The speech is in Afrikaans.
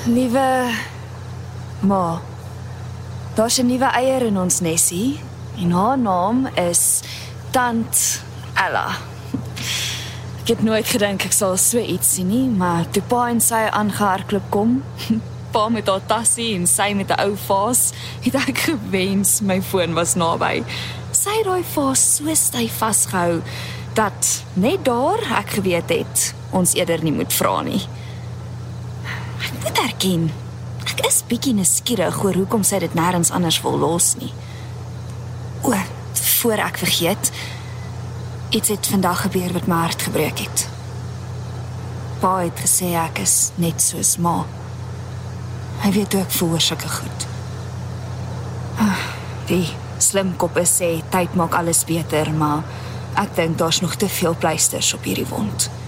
Liewe ma, daar's 'n nuwe eier in ons nesie en haar naam is Tant Ella. Ek het nooit gedink ek sal so iets sien nie, maar toe pa en sy aangehardloop kom, pa met haar tassie en sy met 'n ou vaas, het ek gewens my foon was naby. Sy het daai vaas so styf vasgehou dat net daar ek geweet het ons eerder nie moet vra nie. Ek moet erken, ek is bietjie nuuskierig oor hoekom sy dit nêrens anders wil los nie. O, voor ek vergeet, iets het vandag gebeur wat my hart gebreek het. Pa het gesê ek is net soos ma. Hy weet hoe ek voel oor sulke goed. Die slimkoppe sê tyd maak alles beter, maar ek dink daar's nog te veel pleisters op hierdie wond.